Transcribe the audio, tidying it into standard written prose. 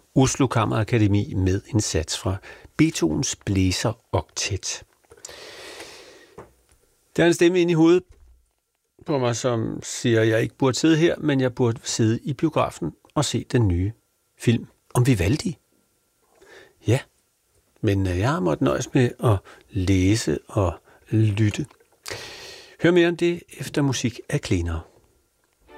Oslo Kammerakademi med en sats fra Beethovens Blæser Oktet. Der er en stemme inde i hovedet på mig, som siger, at jeg ikke burde sidde her, men jeg burde sidde i biografen og se den nye film om Vivaldi. Ja, men jeg har måttet nøjes med at læse og lytte. Hør mere om det efter musik af Klenere.